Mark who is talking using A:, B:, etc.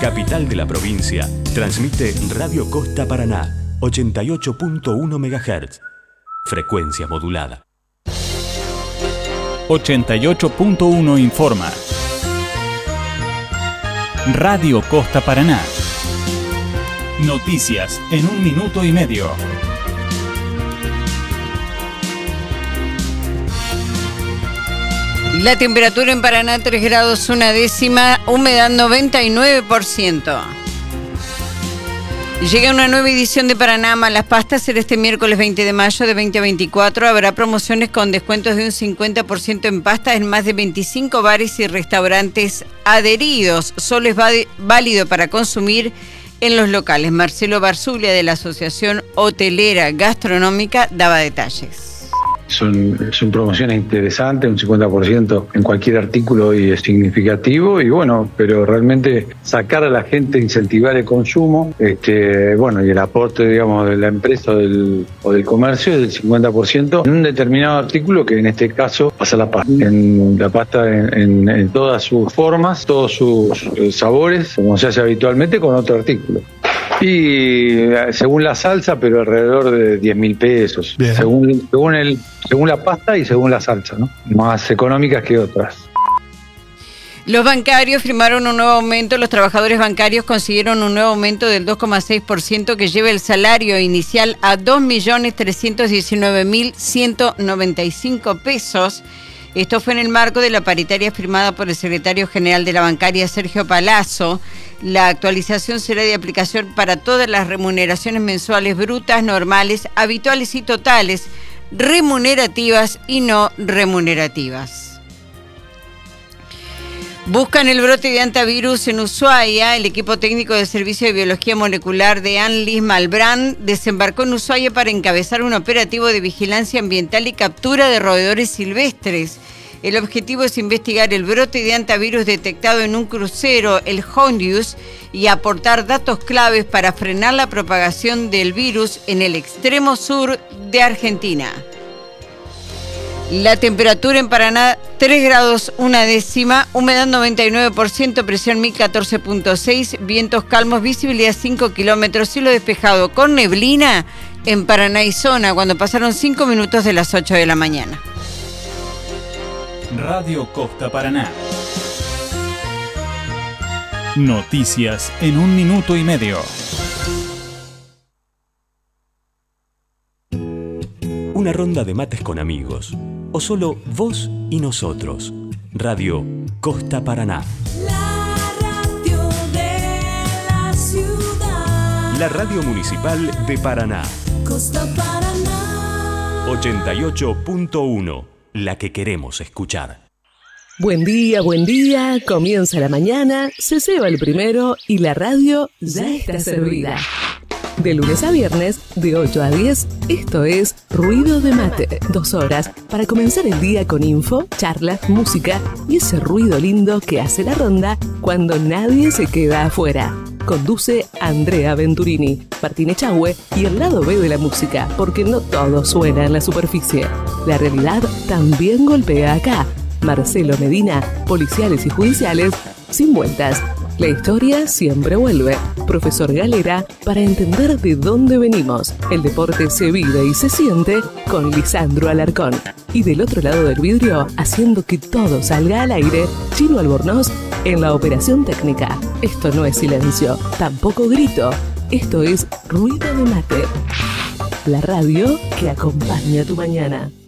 A: capital de la provincia, transmite Radio Costa Paraná, 88.1 MHz. Frecuencia modulada.
B: 88.1 informa. Radio Costa Paraná. Noticias en 1 minuto y medio.
C: La temperatura en Paraná 3 grados 1 décima, humedad 99%. Llega una nueva edición de Paraná Malas Pastas. Será este miércoles 20 de mayo de 2024. Habrá promociones con descuentos de un 50% en pastas en más de 25 bares y restaurantes adheridos. Solo es válido para consumir en los locales. Marcelo Barzulia, de la Asociación Hotelera Gastronómica, daba detalles.
D: Son promociones interesantes, un 50% en cualquier artículo y es significativo, y bueno, pero realmente sacar a la gente, incentivar el consumo, bueno, y el aporte, digamos, de la empresa o del comercio es del 50% en un determinado artículo, que en este caso pasa la pasta. En la pasta en todas sus formas, todos sus sabores, como se hace habitualmente con otro artículo. Y según la salsa, pero alrededor de 10.000 pesos, según la pasta y según la salsa, ¿no? Más económicas que otras.
C: Los bancarios firmaron un nuevo aumento. Los trabajadores bancarios consiguieron un nuevo aumento del 2,6% que lleva el salario inicial a 2.319.195 pesos. Esto fue en el marco de la paritaria firmada por el secretario general de la bancaria, Sergio Palazzo. La actualización será de aplicación para todas las remuneraciones mensuales brutas, normales, habituales y totales, remunerativas y no remunerativas. Buscan el brote de antivirus en Ushuaia. El equipo técnico del Servicio de Biología Molecular de Anlis Malbrán desembarcó en Ushuaia para encabezar un operativo de vigilancia ambiental y captura de roedores silvestres. El objetivo es investigar el brote de antivirus detectado en un crucero, el Hondius, y aportar datos claves para frenar la propagación del virus en el extremo sur de Argentina. La temperatura en Paraná 3 grados 1 décima, humedad 99%, presión 1014.6, vientos calmos, visibilidad 5 kilómetros, cielo despejado con neblina en Paraná y zona cuando pasaron 5 minutos de las 8 de la mañana.
B: Radio Costa Paraná. Noticias en 1 minuto y medio.
A: Una ronda de mates con amigos. O solo vos y nosotros. Radio Costa Paraná.
E: La radio de la ciudad.
A: La radio municipal de Paraná.
E: Costa Paraná.
A: 88.1. La que queremos escuchar.
F: Buen día, comienza la mañana, se ceba el primero y la radio ya está servida. De lunes a viernes, de 8 a 10, esto es Ruido de Mate. 2 horas para comenzar el día con info, charlas, música y ese ruido lindo que hace la ronda cuando nadie se queda afuera. Conduce Andrea Venturini, Martín Echagüe y el lado B de la música, porque no todo suena en la superficie. La realidad también golpea acá. Marcelo Medina, policiales y judiciales, sin vueltas. La historia siempre vuelve. Profesor Galera, para entender de dónde venimos. El deporte se vive y se siente con Lisandro Alarcón. Y del otro lado del vidrio, haciendo que todo salga al aire, Chino Albornoz en la operación técnica. Esto no es silencio, tampoco grito. Esto es Ruido de Mate. La radio que acompaña tu mañana.